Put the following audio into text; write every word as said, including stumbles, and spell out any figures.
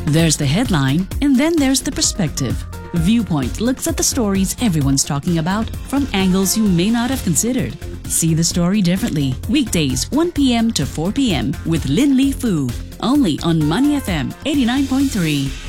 There's the headline, and then there's the perspective. Viewpoint looks at the stories everyone's talking about from angles you may not have considered. See the story differently. Weekdays, one p.m. to four p.m. with Lin Li Fu. Only on Money F M eighty-nine point three.